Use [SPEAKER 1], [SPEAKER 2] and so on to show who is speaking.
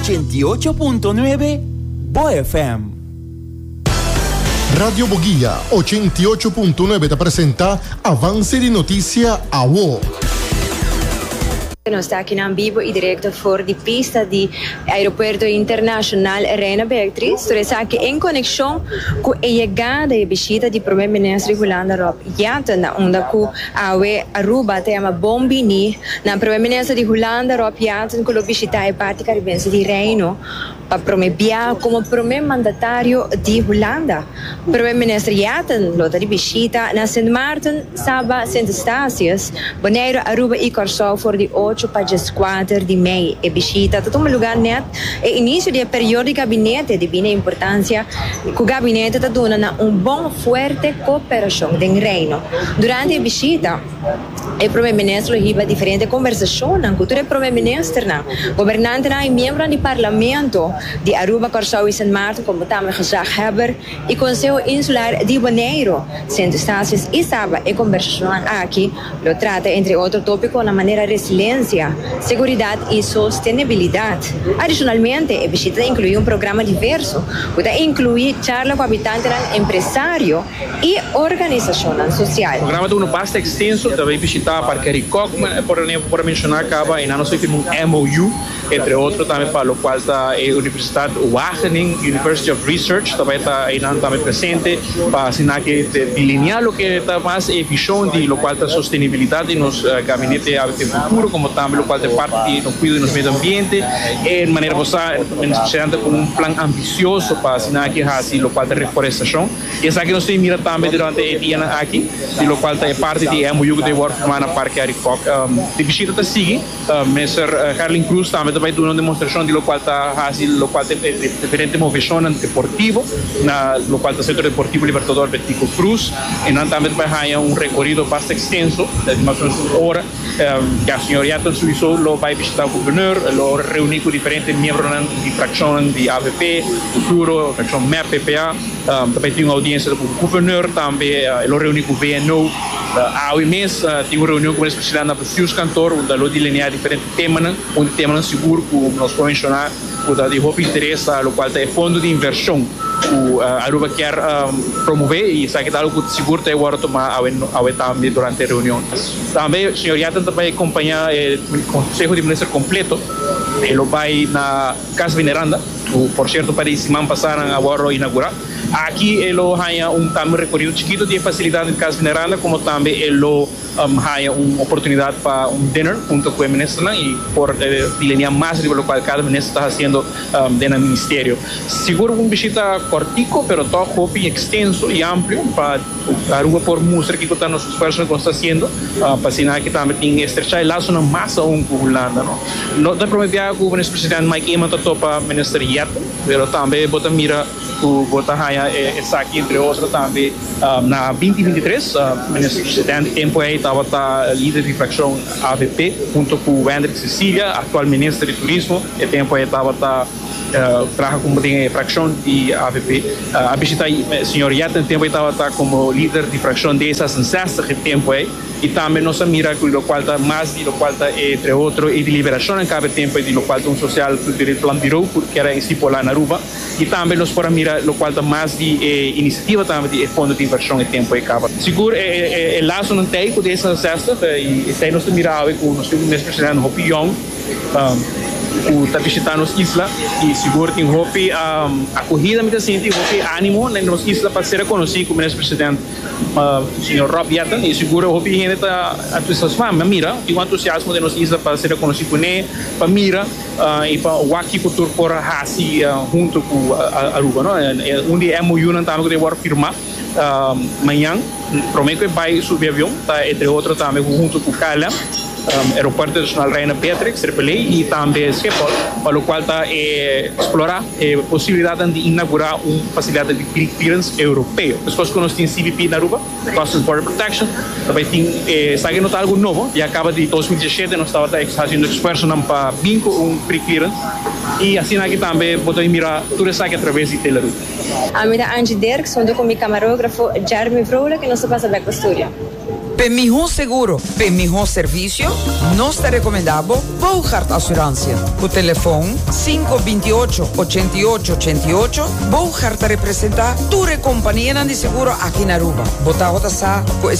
[SPEAKER 1] 88.9 BoFM.
[SPEAKER 2] Radio Boguilla 88.9 te presenta Avance de Notícia AWO.
[SPEAKER 3] Nós estamos aqui em vivo e direto fora de pista do Aeroporto Internacional Reina Beatriz. Nós estamos aqui em conexão com a chegada e a visita do primeiro-ministro de Holanda, Rob Jetten, onde a Aruba tem uma bombini. O primeiro-ministro de Holanda, Rob Jetten, que visita a parte caribense de Reino para promover como primeiro mandatário de Holanda. O primeiro-ministro Jetten lota de visita na Sint Maarten, Saba, Sint Eustatius, Bonaire, Aruba e Curaçao for de 8 para 4 de maio. E visita todo um lugar net e início do período de gabinete de bina importância que o gabinete está dando uma forte cooperação do Reino. Durante a visita, o primeiro-ministro riba diferentes conversações com o primeiro-ministro, governante e membro do parlamento de Aruba, Curaçao e Sint Maarten, como também gezaghebber e Conselho Insular de Bonaire, Sint Eustatius e Saba. E conversação aqui lo trata, entre outros tópicos, na maneira resiliência, seguridade e sustentabilidade. Adicionalmente, a visita inclui programa diverso, que inclui charla com habitantes, empresários e organizações sociais.
[SPEAKER 4] O programa é bastante extenso, também visitar para Caricó, por mencionar, acaba em nós temos MOU, entre outros, também para o qual está a Universidade Wageningen, University of Research, também está aí também presente, para assinar que delinear o que está mais a visão de lo qual está sustentabilidade nos gabinetes de futuro, como também o qual é parte do cuidado do meio ambiente, de maneira você especialmente com plan ambicioso para assinar que assim o qual é reflorestação. E essa que nós temos mira também durante o dia aqui, de lo qual é parte de MOU que work na Parque Aricó. De visita está seguindo, Mr. Carlin Cruz também vai dar uma demonstração de lo qual está assim, lo qual é diferente movimento deportivo, na lo qual é o Centro Deportivo Libertador Betico Cruz, e nós também vai ter recorrido bastante extenso, de mais ou menos hora, que a senhora Jetten Suíço lo vai visitar o governador, lo reunir com diferentes membros de fração de AVP, Futuro, fração MEP, PPA, também tem uma audiência com o governador, também lo reunir com o VNO, há um mês tive uma reunião com o presidente da Precius Cantor, onde lo delinear diferentes temas, onde temas seguro que nós podemos mencionar, onde de roupa interessa, o qual é fundo de inversão, que a Aruba quer promover e sabe que algo seguro tem agora tomar também durante a reunião. Também o senhor Jetten também acompanha o Conselho de Ministros completo, ele vai na Casa Veneranda, por certo, para esse semana passaram agora inaugurar. Aqui ele tem também recorrido chiquito de facilidade em Casa Veneranda, como também ele tem uma oportunidade para dinner junto com o ministro e por delinear mais de lo qual cada ministro está fazendo dentro do ministério. Seguro visita cortico, pero todo bem extenso e amplo para a Aruba por mostrar que está nos esforços que está fazendo, para assinar que também tem estrechar laço na massa com a Holanda. Não tem problema com o vice-presidente Mike Eman para o ministro Jetten, mas também bota mira o bota essa aqui entre outros também na 2023, o ministro-presidente tempo aí estava líder de fração AVP junto com o Hendrik Cecília, atual ministro de turismo, e tempo aí estava trabalha como tem fração de AVP. A visita o senhor Jetten tempo aí estava como líder de fração dessas ancestrais que tempo aí, e também nós mira com o qual está mais de lo qual está entre outros e de liberação em cada tempo de lo qual está social de plan de Rouco que era estipulado na Aruba, e também nós para mira lo qual está mais de iniciativa também de fundo de inversão em tempo e acaba. Seguro é laço não tem com essas ancestrais e tem nós mira com nós temos mesmo presidente Hopi Young, o está visitando as islas e seguro tem Hopi acolhida muito assim, tem Hopi ânimo nas islas para ser reconhecido como presidente o senhor Rob Jetten, e seguro Hopi gente está entusiasmado, mira, tem um entusiasmo de nas islas para ser reconhecido com ele, para mira e para o aqui cultura por assim junto com a Aruba, não? Um dia MOU não estamos que vai firmar amanhã, prometo que vai subir avião, tá entre outros também junto com o KLM, Aeroporto Nacional Reina Beatrix, e também Schiphol, para o qual está explorar a possibilidade de inaugurar uma facilidade de clearance europeu. Depois que nós temos CBP na Aruba, Customs Border Protection, também tem, sabe que algo novo, e acaba de 2017 nós estávamos fazendo esforço para vinco pre-clearance, e assim aqui também podemos mirar tudo isso aqui através de Teleruba.
[SPEAKER 3] A minha Angie Dirks, junto com o meu camarógrafo Jeremy Vrola, que nós passamos a Costuria.
[SPEAKER 5] Para mejor seguro, para mejor servicio, nos te recomendamos Bouchard Assurantia. Por teléfono 528-8888, Bouchard te representa tu compañía de seguro aquí en Aruba. Bota